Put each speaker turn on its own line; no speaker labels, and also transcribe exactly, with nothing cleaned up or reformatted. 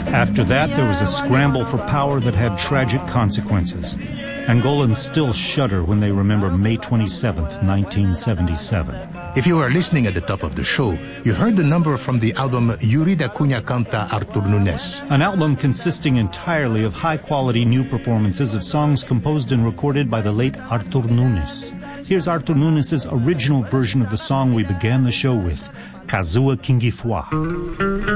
After that, there was a scramble for power that had tragic consequences. Angolans still shudder when they remember May twenty-seventh, nineteen seventy-seven.
If you were listening at the top of the show, you heard the number from the album Yuri da Cunha Canta Artur Nunes.
An album consisting entirely of high-quality new performances of songs composed and recorded by the late Artur Nunes. Here's Artur Nunes' original version of the song we began the show with, Kazua Kingifwa.